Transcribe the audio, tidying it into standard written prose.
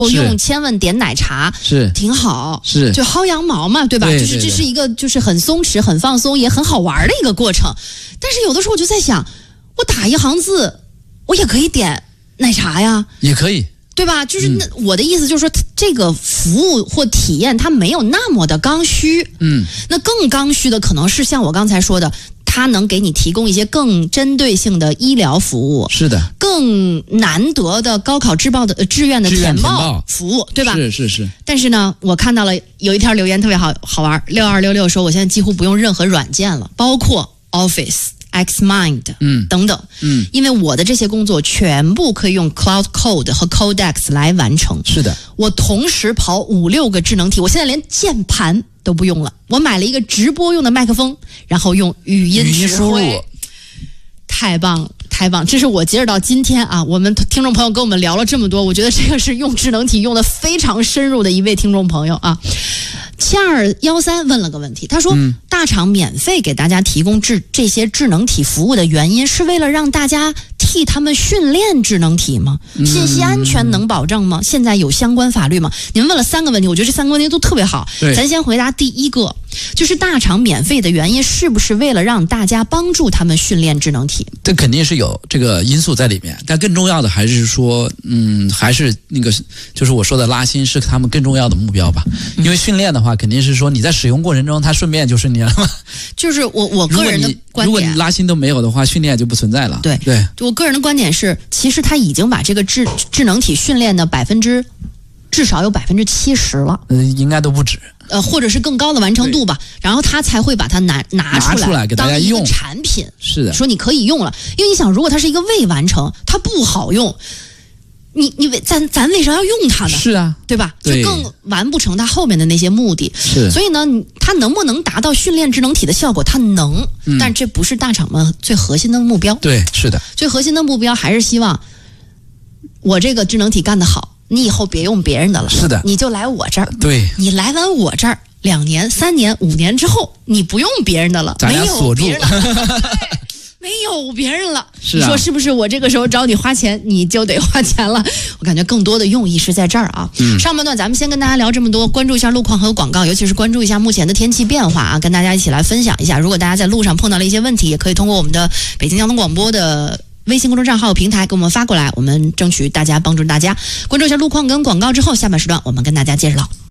用千问点奶茶是挺好， 是就薅羊毛嘛，对吧？ 对就是这是一个就是很松弛、很放松，也很好玩的一个过程。但是有的时候我就在想，我打一行字，我也可以点奶茶呀， 也可以。 对吧？就是我的意思就是说，这个服务或体验它没有那么的刚需。那更刚需的可能是像我刚才说的，它能给你提供一些更针对性的医疗服务。 是的， 更难得的高考志愿的填报服务，对吧？ 是。 但是呢，我看到了有一条留言特别好玩，6266说我现在几乎不用任何软件了，包括 Office、Xmind 等等，因为我的这些工作全部可以用 Cloud Code 和 Codex 来完成。 是的， 我同时跑5-6个智能体，我现在连键盘都不用了，我买了一个直播用的麦克风，然后用语音输入，太棒了。太棒！这是我截止到今天啊，我们听众朋友跟我们聊了这么多，我觉得这个是用智能体用的非常深入的一位听众朋友啊。7213问了个问题，他说：大厂免费给大家提供这些智能体服务的原因，是为了让大家替他们训练智能体吗？信息安全能保证吗？现在有相关法律吗？你们问了3个问题，我觉得这3个问题都特别好。咱先回答第一个，就是大厂免费的原因是不是为了让大家帮助他们训练智能体？ 这肯定是有这个因素在里面，但更重要的还是说，还是那个就是我说的拉新是他们更重要的目标吧。因为训练的话，肯定是说你在使用过程中，它顺便就训练了。 就是我个人的观点， 如果你拉新都没有的话，训练就不存在了。 对，我个人的观点是，其实他已经把这个智能体训练的至少有70%了。 应该都不止。 或者是更高的完成度吧，然后他才会把它拿出来给大家用当一个产品。 是的， 说你可以用了，因为你想，如果它是一个未完成，它不好用，咱为啥要用它呢？ 是啊， 对吧？就更完不成它后面的那些目的。 是， 所以呢，它能不能达到训练智能体的效果？它能，但这不是大厂们最核心的目标。 对，是的， 最核心的目标还是希望我这个智能体干得好。你以后别用别人的了， 是的， 你就来我这儿。 对， 你来完我这儿，2年、3年、5年之后，你不用别人的了， 咱俩锁住， 没有别人了。 是啊， 你说是不是？我这个时候找你花钱，你就得花钱了。我感觉更多的用意是在这儿啊。上半段咱们先跟大家聊这么多，关注一下路况和广告，尤其是关注一下目前的天气变化啊，跟大家一起来分享一下。如果大家在路上碰到了一些问题，也可以通过我们的北京交通广播的微信公众账号平台给我们发过来，我们争取大家帮助大家。关注一下路况跟广告之后，下半时段我们跟大家接着唠。